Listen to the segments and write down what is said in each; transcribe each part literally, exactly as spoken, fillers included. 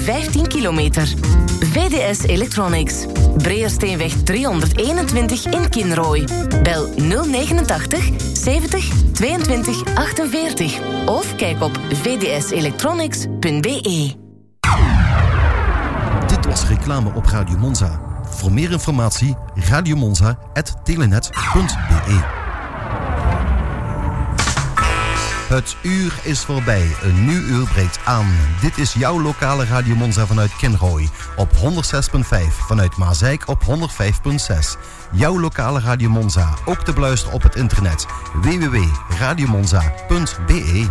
vijftien kilometer. V D S Electronics. Breersteenweg driehonderdeenentwintig in Kinrooi. Bel nul negenentachtig zeventig tweeëntwintig achtenveertig of kijk op v d s electronics punt b e. Dit was reclame op Radio Monza. Voor meer informatie radiomonza punt telenet punt b e. Het uur is voorbij. Een nieuw uur breekt aan. Dit is jouw lokale Radio Monza vanuit Kinrooi. Op honderdzes komma vijf. Vanuit Maasijk op honderdvijf komma zes. Jouw lokale Radio Monza. Ook te beluisteren op het internet. w w w punt radiomonza punt b e.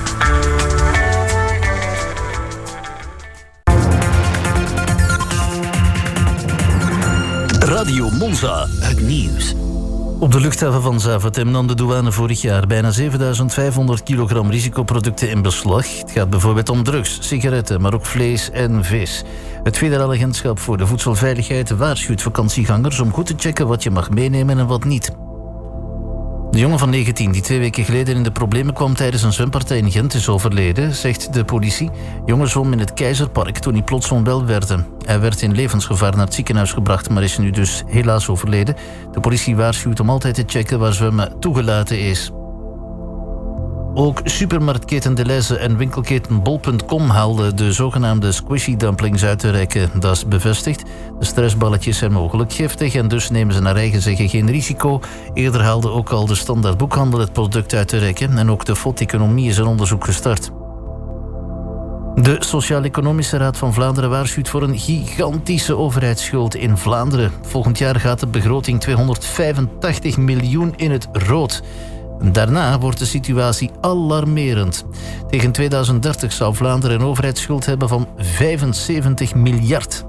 Radio Monza. Het nieuws. Op de luchthaven van Zaventem nam de douane vorig jaar bijna zevenduizend vijfhonderd kilogram risicoproducten in beslag. Het gaat bijvoorbeeld om drugs, sigaretten, maar ook vlees en vis. Het Federale Agentschap voor de Voedselveiligheid waarschuwt vakantiegangers om goed te checken wat je mag meenemen en wat niet. De jongen van negentien die twee weken geleden in de problemen kwam tijdens een zwempartij in Gent is overleden, zegt de politie. De jongen zwom in het Keizerpark toen hij plots onwel werd. Hij werd in levensgevaar naar het ziekenhuis gebracht, maar is nu dus helaas overleden. De politie waarschuwt om altijd te checken waar zwemmen toegelaten is. Ook supermarktketen Delhaize en winkelketen bol punt com haalden de zogenaamde squishy dumplings uit de rekken. Dat is bevestigd. De stressballetjes zijn mogelijk giftig en dus nemen ze naar eigen zeggen geen risico. Eerder haalde ook al de standaard boekhandel het product uit de rekken en ook de F O D-economie is een onderzoek gestart. De Sociaal-Economische Raad van Vlaanderen waarschuwt voor een gigantische overheidsschuld in Vlaanderen. Volgend jaar gaat de begroting tweehonderdvijfentachtig miljoen in het rood. Daarna wordt de situatie alarmerend. Tegen tweeduizend dertig zou Vlaanderen een overheidsschuld hebben van vijfenzeventig miljard.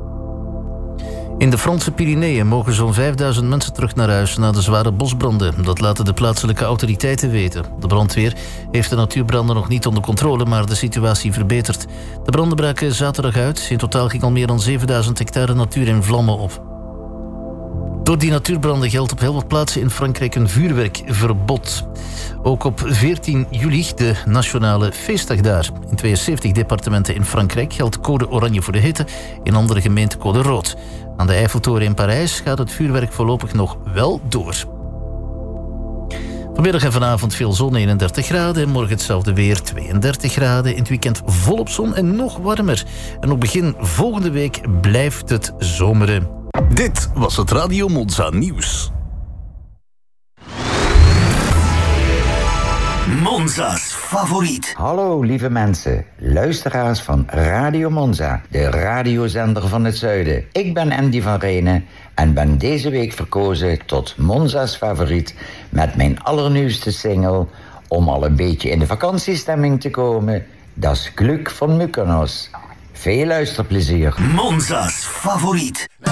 In de Franse Pyreneeën mogen zo'n vijfduizend mensen terug naar huis na de zware bosbranden. Dat laten de plaatselijke autoriteiten weten. De brandweer heeft de natuurbranden nog niet onder controle, maar de situatie verbetert. De branden braken zaterdag uit. In totaal ging al meer dan zevenduizend hectare natuur in vlammen op. Door die natuurbranden geldt op heel wat plaatsen in Frankrijk een vuurwerkverbod. Ook op veertien juli, de nationale feestdag daar. In tweeënzeventig departementen in Frankrijk geldt code oranje voor de hitte, in andere gemeenten code rood. Aan de Eiffeltoren in Parijs gaat het vuurwerk voorlopig nog wel door. Vanmiddag en vanavond veel zon, eenendertig graden. En morgen hetzelfde weer, tweeëndertig graden. In het weekend volop zon en nog warmer. En op begin volgende week blijft het zomeren. Dit was het Radio Monza nieuws. Monza's favoriet. Hallo lieve mensen, luisteraars van Radio Monza, de radiozender van het zuiden. Ik ben Andy van Renen en ben deze week verkozen tot Monza's favoriet met mijn allernieuwste single om al een beetje in de vakantiestemming te komen. Das Glück van Mykonos. Veel luisterplezier. Monza's favoriet.